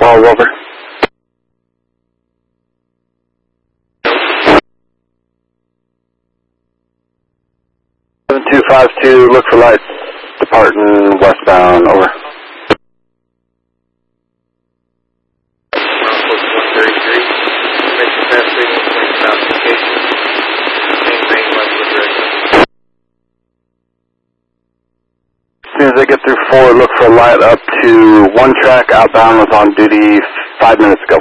12, over. 7252, look for lights departing westbound, over. As soon as they get through 4, look for a light up to 1 track, outbound was on duty 5 minutes ago.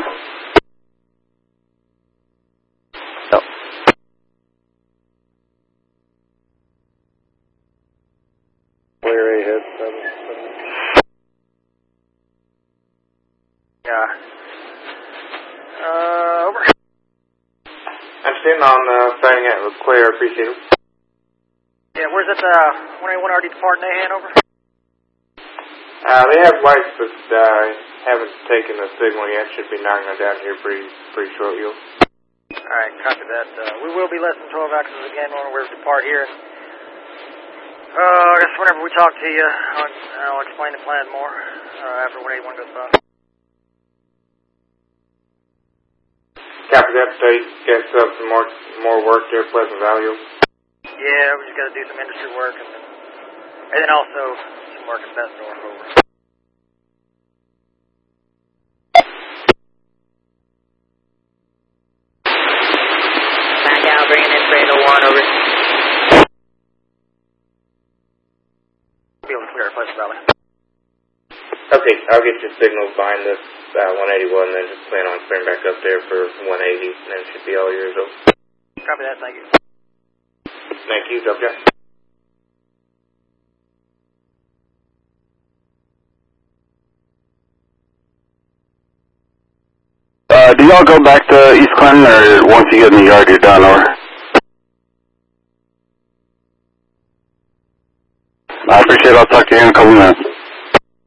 Yep. Clear ahead, 7. Yeah. Over. I'm sitting on sighting at clear, appreciate it. Yeah, where's that 181 already departing Ahan, over? They have lights, but haven't taken the signal yet. Should be knocking them down here pretty shortly. Alright, copy that. We will be less than 12 axes again when we depart here. I guess whenever we talk to you, I'll explain the plan more after 181 goes by. Copy that, so you get some more work there, Pleasant Valley. Yeah, we just got to do some industry work and then also some work at Bestdorf, over. Back out, bringing in Brando 1, over. Be able to clear our Pleasant Valley. Okay, I'll get your signals behind this 181, then just plan on clearing back up there for 180, and then it should be all yours. Copy that, thank you. Thank you, okay. Do y'all go back to East Clinton, or once you get in the yard, you're done, or? I appreciate it. I'll talk to you in a couple minutes.